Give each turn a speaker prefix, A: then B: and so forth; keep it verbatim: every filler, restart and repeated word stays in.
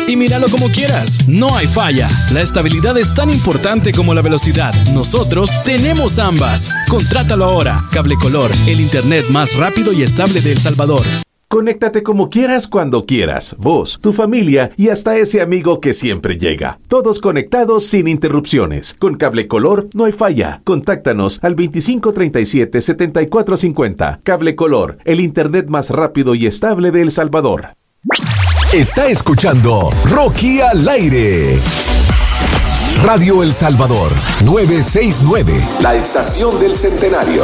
A: Y míralo como quieras, no hay falla. La estabilidad es tan importante como la velocidad. Nosotros tenemos ambas. Contrátalo ahora. Cable Color, el internet más rápido y estable de El Salvador.
B: Conéctate como quieras, cuando quieras. Vos, tu familia y hasta ese amigo que siempre llega. Todos conectados sin interrupciones. Con Cable Color no hay falla. Contáctanos al veinticinco treinta y siete setenta y cuatro cincuenta. Cable Color, el internet más rápido y estable de El Salvador.
C: Está escuchando Rocky al aire. Radio El Salvador, novecientos sesenta y nueve. La estación del centenario.